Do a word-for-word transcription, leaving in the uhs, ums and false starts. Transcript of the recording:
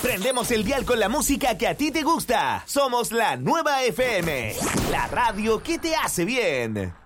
Prendemos el dial con la música que a ti te gusta. Somos la Nueva F M, la radio que te hace bien.